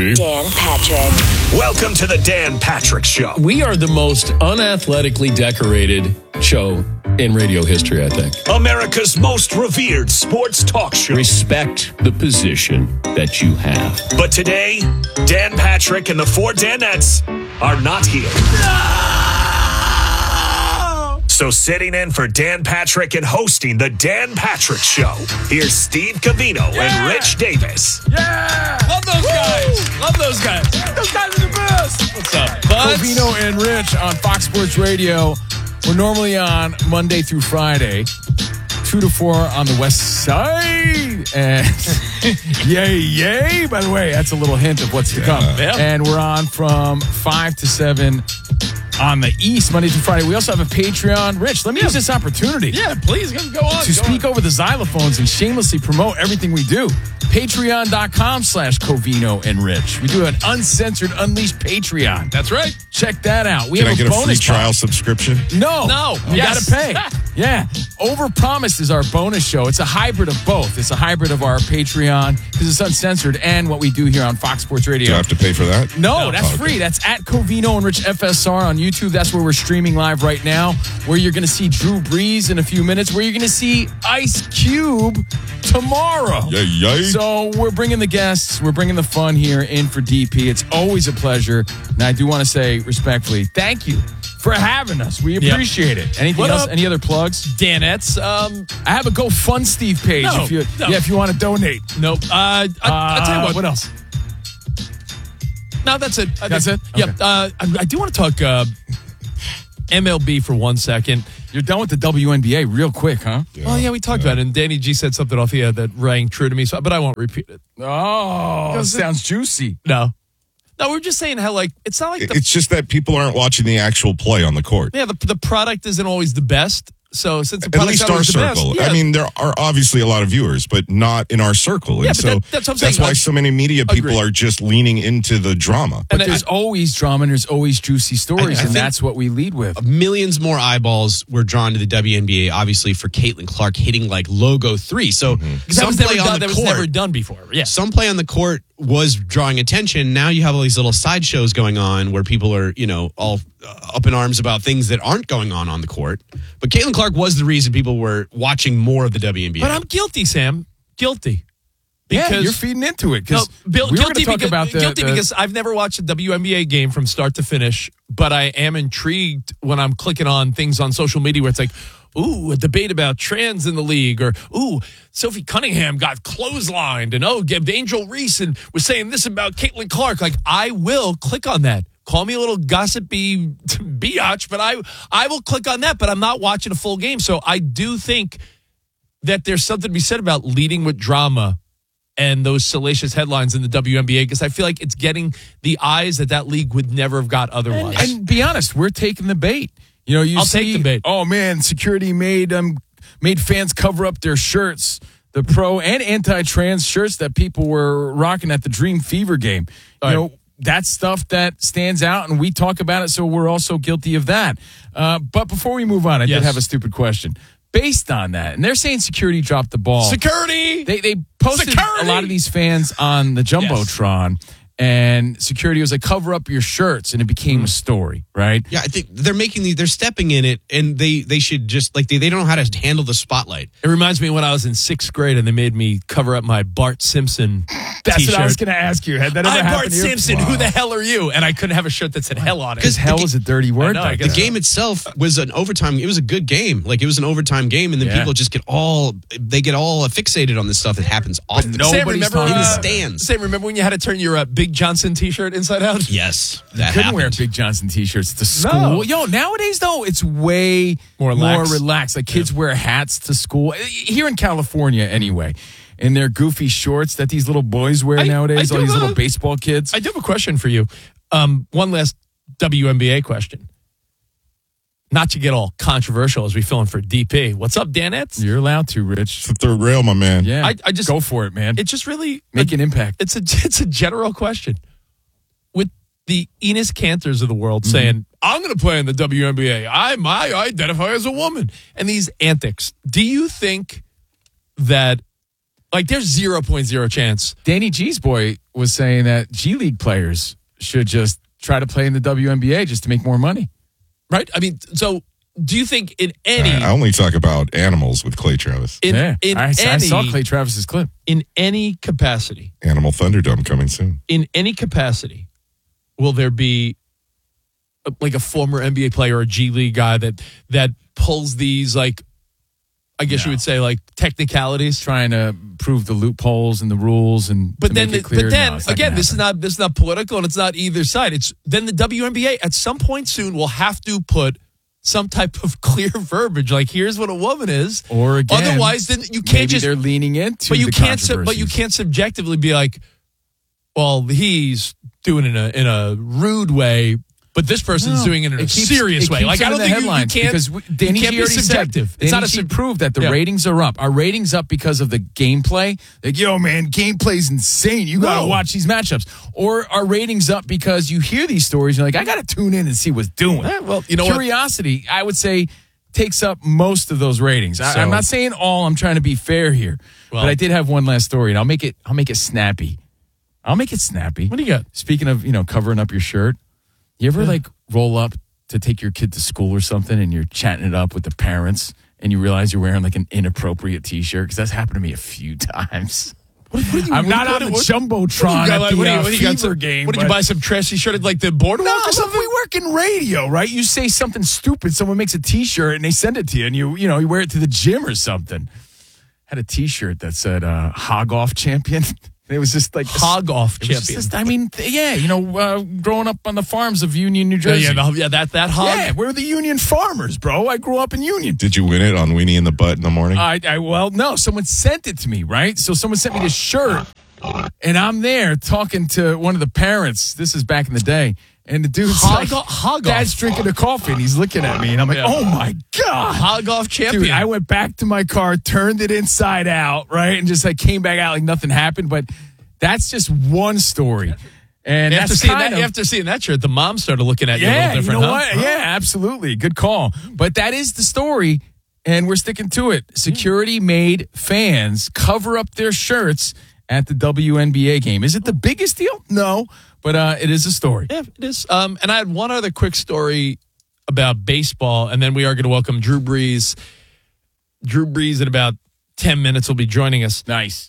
Steve. Dan Patrick. Welcome to the Dan Patrick Show. We are the most unathletically decorated show in radio history, I think. America's most revered sports talk show. Respect the position that you have. But today, Dan Patrick and the four Danettes are not here. So sitting in for Dan Patrick and hosting the Dan Patrick Show, here's Steve Covino and Rich Davis. Yeah! Love those guys. Love those guys. Those guys are the best. What's up, bud? Covino and Rich on Fox Sports Radio. We're normally on Monday through Friday, 2 to 4 on the west side. And yay. By the way, that's a little hint of what's to come. Yeah. And we're on from 5 to 7 on the east, Monday through Friday. We also have a Patreon. Rich, let me use this opportunity. Yeah, please, go on. To speak over the xylophones and shamelessly promote everything we do. Patreon.com/Covino and Rich. We do an uncensored, unleashed Patreon. That's right. Check that out. We Can have I get a a bonus free trial pod. subscription? No. You Yes. got to pay. Yeah. Overpromised is our bonus show. It's a hybrid of both. It's a hybrid of our Patreon because it's uncensored and what we do here on Fox Sports Radio. Do I have to pay for that? No, that's okay. free. That's at Covino and Rich FSR on YouTube. That's where we're streaming live right now, where you're going to see Drew Brees in a few minutes, where you're going to see Ice Cube tomorrow. Yay. So we're bringing the guests. We're bringing the fun here in for DP. It's always a pleasure. And I do want to say respectfully, thank you for having us. We appreciate it. Anything What else? up? Any other plugs? Danettes. I have a Steve page No, if you no. if you want to donate. Nope. I'll tell you what. What else? No, that's it. That's it? Yep. Okay. I do want to talk MLB for 1 second. You're done with the WNBA real quick, huh? Well, yeah, we talked about it, and Danny G said something off the air that rang true to me, but I won't repeat it. Oh, sounds juicy. No, we're just saying how, like, it's not like It's just that people aren't watching the actual play on the court. the product isn't always the best. So since the At product's least not our always the best, circle. yeah. I mean, there are obviously a lot of viewers, but not in our circle. Yeah, And but so that's what I'm saying. why so many media people Agreed. are just leaning into the drama. But And there's always drama and there's always juicy stories, I and think- that's what we lead with. Millions more eyeballs were drawn to the WNBA, obviously, for Caitlin Clark hitting like logo 3. So that was never done before. Yeah. some play on the court was drawing attention. Now you have all these little sideshows going on where people are, all up in arms about things that aren't going on the court. But Caitlin Clark was the reason people were watching more of the WNBA. But I'm guilty, Sam. Guilty. Yeah, you're feeding into it because we were going to talk about because I've never watched a WNBA game from start to finish, but I am intrigued when I'm clicking on things on social media where it's like, ooh, a debate about trans in the league, or ooh, Sophie Cunningham got clotheslined, and Angel Reese and was saying this about Caitlin Clark. Like, I will click on that. Call me a little gossipy biatch, but I will click on that, but I'm not watching a full game. So I do think that there's something to be said about leading with drama and those salacious headlines in the WNBA, because I feel like it's getting the eyes that league would never have got otherwise. And be honest, we're taking the bait. I'll take the bait. Oh man, security made fans cover up their shirts, the pro and anti-trans shirts that people were rocking at the Dream Fever game. That's stuff that stands out, and we talk about it, so we're also guilty of that. But before we move on, I did have a stupid question. Based on that, and they're saying security dropped the ball. Security! They posted a lot of these fans on the Jumbotron, and security was like, cover up your shirts, and it became a story, right? Yeah, I think they're stepping in it, and they should just, like, they don't know how to handle the spotlight. It reminds me when I was in 6th grade and they made me cover up my Bart Simpson That's t-shirt. what I was going to ask you. Had that ever I'm happened Bart to you? Simpson. Wow. Who the hell are you? And I couldn't have a shirt that said hell on it. Because hell is a dirty word. I know, I back guess then. The game itself was an overtime. It was a good game. Like, it was an overtime game, and then people just get all fixated on this stuff that happens often. nobody's Sam, remember, in the talking stands. Sam, remember when you had to turn your Big Johnson t-shirt inside out? Yes, that Couldn't happened. wear Big Johnson t-shirts to school. No. Yo, nowadays though, it's way More relaxed. Like kids wear hats to school here in California, anyway. And their goofy shorts that these little boys wear nowadays. I All do these have little a- baseball kids. I do have a question for you. One last WNBA question. Not to get all controversial as we fill in for DP. What's up, Danettes? You're allowed to, Rich. It's the third rail, my man. Yeah, I just go for it, man. It just really Make an impact. It's a general question. With the Enes Cantors of the world saying, I'm going to play in the WNBA. I identify as a woman. And these antics. Do you think that Like, there's 0.0 chance. Danny G's boy was saying that G League players should just try to play in the WNBA just to make more money. Right? I mean, so do you think in any... I only talk about animals with Clay Travis. I saw Clay Travis's clip. In any capacity... Animal Thunderdome coming soon. In any capacity, will there be like a former NBA player or a G League guy that pulls these, like, I guess you would say, like, technicalities, trying to prove the loopholes and the rules, and but then no, again, this is not political, and it's not either side. It's then the WNBA at some point soon will have to put some type of clear verbiage, like, here's what a woman is, or again, otherwise then you can't maybe they're leaning into. But you the can't subjectively be like, well, he's doing it in a rude way. But this person's doing it in a serious way. Like, I don't think you can't be subjective. It's not a prove that the ratings are up. Our ratings up because of the gameplay. Like, yo, man, gameplay's insane. You got to watch these matchups. Or our ratings up because you hear these stories. You're like, I got to tune in and see what's doing. Well, you know, curiosity, I would say, takes up most of those ratings. I'm not saying all. I'm trying to be fair here. But I did have one last story, and I'll make it snappy. What do you got? Speaking of, covering up your shirt. You ever like roll up to take your kid to school or something and you're chatting it up with the parents and you realize you're wearing like an inappropriate T-shirt? Because that's happened to me a few times. I'm not on the Jumbotron at the Fever game. What, did you buy some trashy shirt at like the boardwalk or something? We work in radio, right? You say something stupid, someone makes a T-shirt and they send it to you and you wear it to the gym or something. Had a T-shirt that said Hog Off Champion. It was just like Hog Off Champion. Growing up on the farms of Union, New Jersey. That hog. Yeah, we're the Union farmers, bro. I grew up in Union. Did you win it on Weenie in the Butt in the morning? No. Someone sent it to me, right? So someone sent me this shirt, and I'm there talking to one of the parents. This is back in the day. And the dude's Dad's drinking a coffee, and he's looking at me, and I'm like, oh, my God. Hog Off Champion. Dude, I went back to my car, turned it inside out, right, and just came back out like nothing happened. But that's just one story. And after seeing that shirt, the mom started looking at you a little different, you know what? Yeah, absolutely. Good call. But that is the story, and we're sticking to it. Security made fans cover up their shirts at the WNBA game. Is it the biggest deal? No. But it is a story. Yeah, it is. And I had one other quick story about baseball, and then we are going to welcome Drew Brees. Drew Brees in about 10 minutes will be joining us. Nice.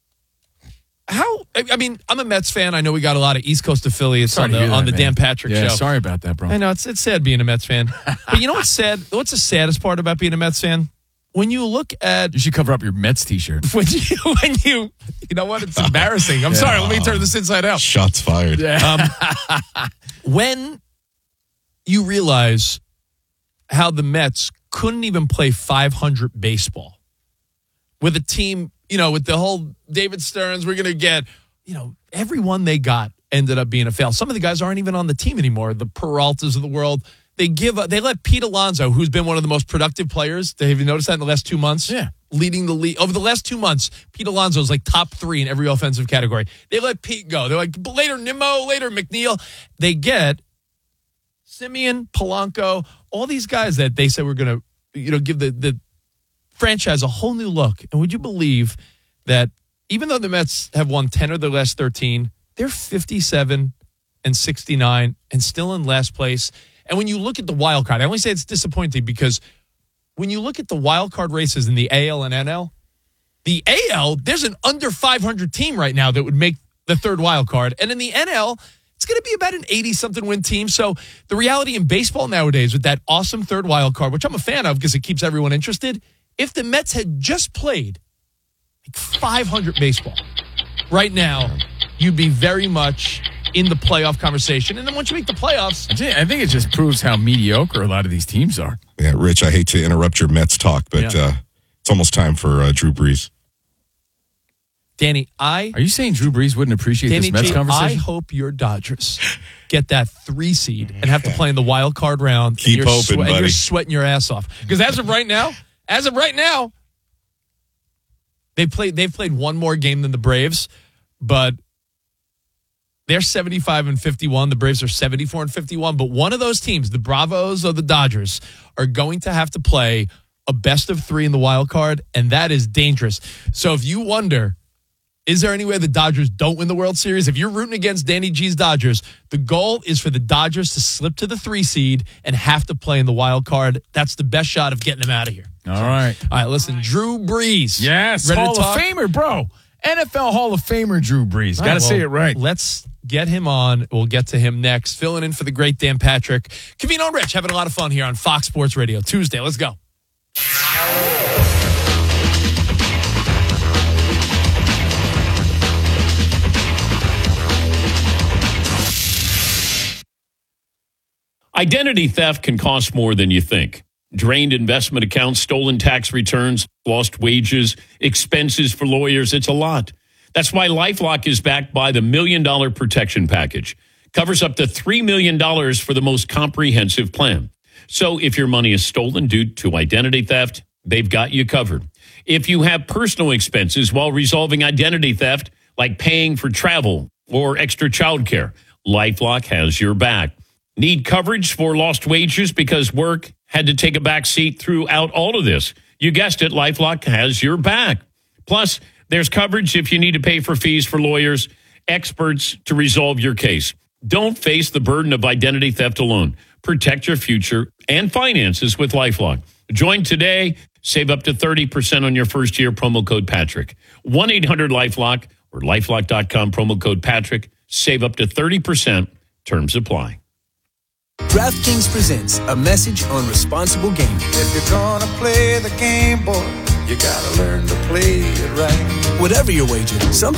I'm a Mets fan. I know we got a lot of East Coast affiliates on the Dan Patrick show. Sorry about that, bro. I know, it's sad being a Mets fan. But you know what's sad? What's the saddest part about being a Mets fan? When you look at... You should cover up your Mets T-shirt. When you know what? It's embarrassing. I'm sorry. Let me turn this inside out. Shots fired. When you realize how the Mets couldn't even play 500 baseball with a team, with the whole David Stearns, we're going to get, everyone they got ended up being a fail. Some of the guys aren't even on the team anymore. The Peraltas of the world. They let Pete Alonso, who's been one of the most productive players. Have you noticed that in the last 2 months? Yeah. Leading the league. Over the last 2 months, Pete Alonso is like top 3 in every offensive category. They let Pete go. They're like, later Nimmo, later McNeil. They get Simeon, Polanco, all these guys that they said were going to, give the franchise a whole new look. And would you believe that even though the Mets have won 10 of their last 13, they're 57 and 69 and still in last place. And when you look at the wild card, I only say it's disappointing because when you look at the wild card races in the AL and NL, the AL, there's an under 500 team right now that would make the third wild card. And in the NL, it's going to be about an 80-something win team. So the reality in baseball nowadays with that awesome third wild card, which I'm a fan of because it keeps everyone interested, if the Mets had just played like 500 baseball, right now, you'd be very much in the playoff conversation. And then once you make the playoffs... I think it just proves how mediocre a lot of these teams are. Yeah, Rich, I hate to interrupt your Mets talk, but it's almost time for Drew Brees. Danny, Are you saying Drew Brees wouldn't appreciate this Mets conversation? I hope your Dodgers get that 3 seed and have to play in the wild card round. Keep hoping, buddy. And you're sweating your ass off. Because as of right now, they've played one more game than the Braves, but they're 75 and 51. The Braves are 74 and 51. But one of those teams, the Bravos or the Dodgers, are going to have to play a best of 3 in the wild card, and that is dangerous. So if you wonder, is there any way the Dodgers don't win the World Series? If you're rooting against Danny G's Dodgers, the goal is for the Dodgers to slip to the 3 seed and have to play in the wild card. That's the best shot of getting them out of here. All right. All right, listen, Drew Brees. Yes, Ready to Hall of talk? Famer, bro. NFL Hall of Famer Drew Brees. Got to say it right. Let's get him on. We'll get to him next. Filling in for the great Dan Patrick. Covino and Rich having a lot of fun here on Fox Sports Radio. Tuesday. Let's go. Identity theft can cost more than you think. Drained investment accounts, stolen tax returns, lost wages, expenses for lawyers. It's a lot. That's why LifeLock is backed by the $1 Million Protection Package. Covers up to $3 million for the most comprehensive plan. So if your money is stolen due to identity theft, they've got you covered. If you have personal expenses while resolving identity theft, like paying for travel or extra childcare, LifeLock has your back. Need coverage for lost wages because work had to take a back seat throughout all of this? You guessed it, LifeLock has your back. Plus, there's coverage if you need to pay for fees for lawyers, experts to resolve your case. Don't face the burden of identity theft alone. Protect your future and finances with LifeLock. Join today. Save up to 30% on your first year. Promo code Patrick. 1-800-LifeLock or LifeLock.com. Promo code Patrick. Save up to 30%. Terms apply. DraftKings presents a message on responsible gaming. If you're gonna play the game, boy, you gotta learn to play it right. Whatever your wager, some